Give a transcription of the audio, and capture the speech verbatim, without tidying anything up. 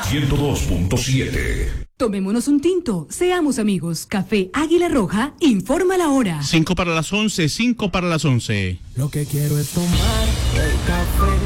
ciento dos punto siete. Tomémonos un tinto, seamos amigos. Café Águila Roja, informa la hora. Cinco para las once, cinco para las once. Lo que quiero es tomar el café